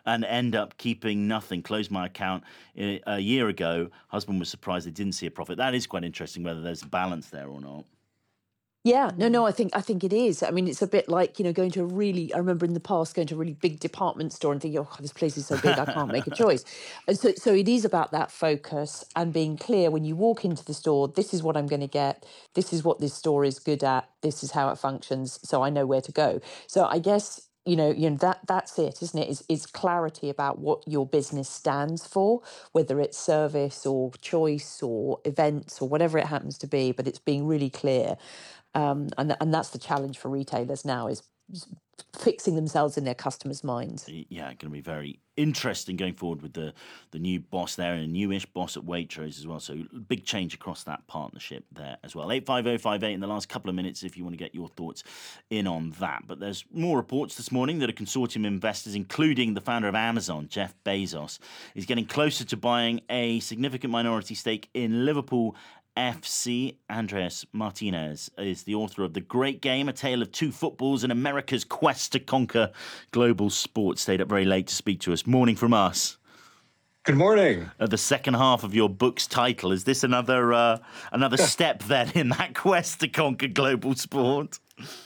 and end up keeping nothing. Closed my account a year ago. Husband was surprised they didn't see a profit. That is quite interesting, whether there's a balance there or not. Yeah, no, I think it is. I mean, it's a bit like, going to I remember in the past going to a really big department store and thinking, oh, this place is so big, I can't make a choice. And so it is about that focus and being clear when you walk into the store, this is what I'm going to get. This is what this store is good at. This is how it functions. So I know where to go. So I guess, that's it, isn't it? Is clarity about what your business stands for, whether it's service or choice or events or whatever it happens to be, but it's being really clear. And that's the challenge for retailers now, is fixing themselves in their customers' minds. Yeah, going to be very interesting going forward with the new boss there and a newish boss at Waitrose as well. So big change across that partnership there as well. 85058 in the last couple of minutes if you want to get your thoughts in on that. But there's more reports this morning that a consortium of investors, including the founder of Amazon, Jeff Bezos, is getting closer to buying a significant minority stake in Liverpool FC. Andres Martinez is the author of The Great Game, A Tale of Two Footballs and America's Quest to Conquer Global Sports. Stayed up very late to speak to us. Morning from us. Good morning. The second half of your book's title, is this another step then in that quest to conquer global sport?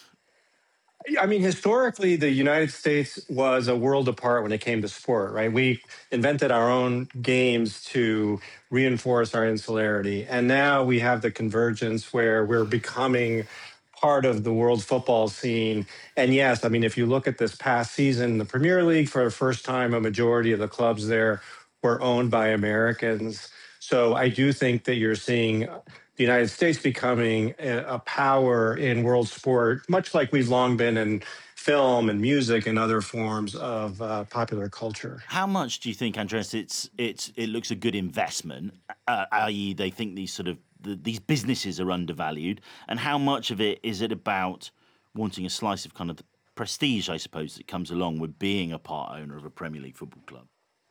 I mean, historically, the United States was a world apart when it came to sport, right? We invented our own games to reinforce our insularity. And now we have the convergence where we're becoming part of the world football scene. And yes, I mean, if you look at this past season, the Premier League, for the first time, a majority of the clubs there were owned by Americans. So I do think that you're seeing the United States becoming a power in world sport, much like we've long been in film and music and other forms of popular culture. How much do you think, Andres, it looks a good investment, i.e. they think these businesses are undervalued, and how much of it is it about wanting a slice of kind of the prestige, I suppose, that comes along with being a part owner of a Premier League football club?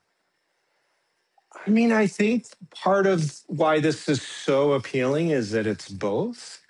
I mean, I think part of why this is so appealing is that it's both.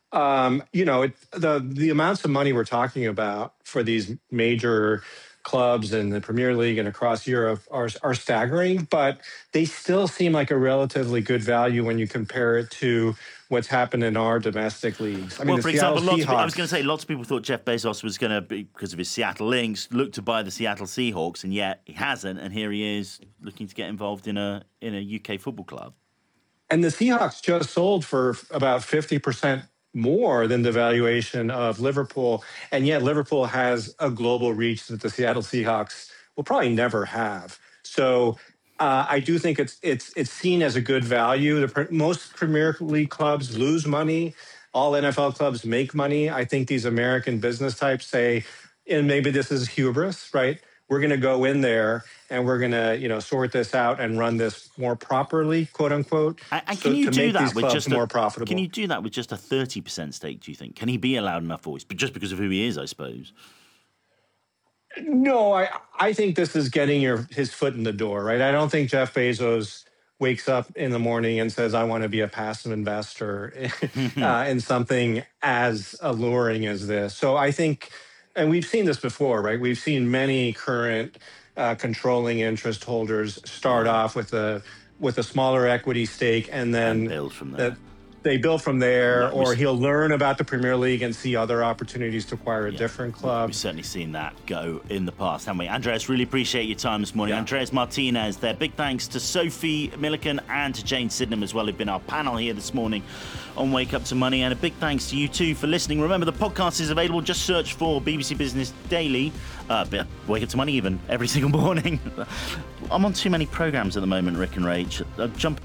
The amounts of money we're talking about for these major clubs in the Premier League and across Europe are staggering, but they still seem like a relatively good value when you compare it to what's happened in our domestic leagues. I mean, for example, lots of people thought Jeff Bezos was going to, because of his Seattle links, look to buy the Seattle Seahawks, and yet he hasn't, and here he is looking to get involved in a UK football club. And the Seahawks just sold for about 50% more than the valuation of Liverpool, and yet Liverpool has a global reach that the Seattle Seahawks will probably never have. So I do think it's seen as a good value. Most Premier League clubs lose money. All NFL clubs make money. I think these American business types say, and maybe this is hubris, right? We're going to go in there and we're going to, sort this out and run this more properly, quote unquote. And can you do that with just more profitable? Can you do that with just a 30% stake? Do you think? Can he be a loud enough voice? But just because of who he is, I suppose. No, I think this is getting his foot in the door, right? I don't think Jeff Bezos wakes up in the morning and says, I want to be a passive investor in something as alluring as this. So I think, and we've seen this before, right? We've seen many current controlling interest holders start off with a smaller equity stake and then build from there. They build from there, or he'll learn about the Premier League and see other opportunities to acquire a different club. We've certainly seen that go in the past, haven't we? Andres, really appreciate your time this morning. Yeah. Andres Martinez there. Big thanks to Sophie Milliken and to Jane Sydenham as well, who've been our panel here this morning on Wake Up to Money. And a big thanks to you too for listening. Remember, the podcast is available. Just search for BBC Business Daily. Wake Up to Money even, every single morning. I'm on too many programmes at the moment, Rick and Rach. Jump...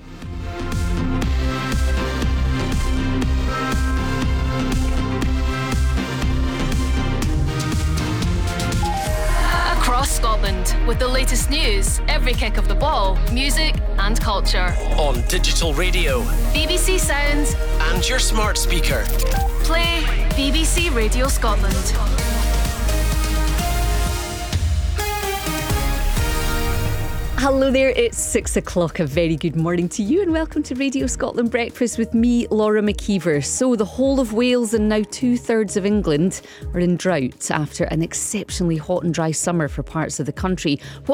Across Scotland, with the latest news, every kick of the ball, music and culture. On digital radio, BBC Sounds and your smart speaker. Play BBC Radio Scotland. Hello there, it's 6 o'clock. A very good morning to you and welcome to Radio Scotland Breakfast with me, Laura McKeever. So the whole of Wales and now 2/3 of England are in drought after an exceptionally hot and dry summer for parts of the country. What